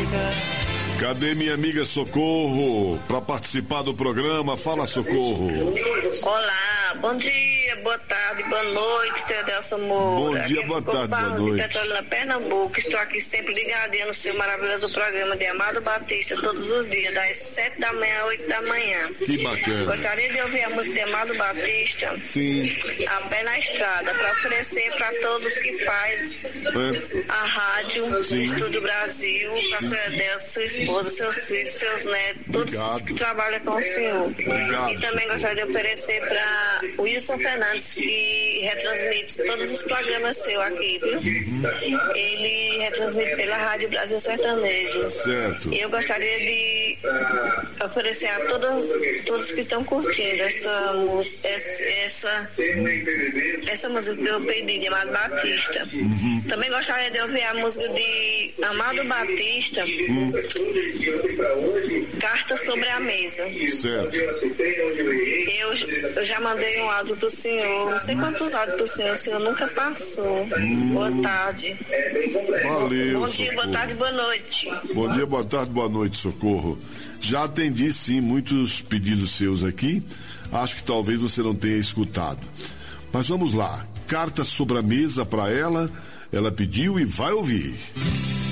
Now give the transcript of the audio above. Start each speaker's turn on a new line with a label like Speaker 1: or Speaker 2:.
Speaker 1: Cadê minha amiga Socorro para participar do programa? Fala, Socorro.
Speaker 2: Olá, bom dia, boa tarde, boa noite, seu Adelson Moura.
Speaker 1: Bom dia, boa tarde, boa noite.
Speaker 2: De Petrolina, Pernambuco. Estou aqui sempre ligadinha no seu maravilhoso programa de Amado Batista, todos os dias, das 7 da manhã às 8 da manhã.
Speaker 1: Que bacana.
Speaker 2: Gostaria de ouvir a música de Amado Batista,
Speaker 1: sim,
Speaker 2: A Pé na Estrada, para oferecer para todos que faz a rádio, sim, Estúdio Brasil, para seu Adelson, sua esposa, seus filhos, seus netos, todos que trabalham com o senhor.
Speaker 1: Obrigado,
Speaker 2: e também gostaria de oferecer para o Wilson Fernandes, que retransmite todos os programas seus aqui, viu? Ele retransmite pela Rádio Brasil Sertanejo.
Speaker 1: Certo.
Speaker 2: E eu gostaria de oferecer a todos que estão curtindo essa música que eu pedi de Amado Batista. Também gostaria de ouvir a música de Amado Batista, Carta sobre a Mesa.
Speaker 1: Certo.
Speaker 2: Eu já mandei um áudio pro senhor, não sei quantos áudios pro senhor, o senhor nunca passou. Boa tarde.
Speaker 1: Valeu,
Speaker 2: bom dia,
Speaker 1: Socorro.
Speaker 2: Boa tarde, boa noite.
Speaker 1: Bom dia, boa tarde, boa noite, Socorro. Já atendi, sim, muitos pedidos seus aqui. Acho que talvez você não tenha escutado. Mas vamos lá. Carta sobre a mesa para ela. Ela pediu e vai ouvir.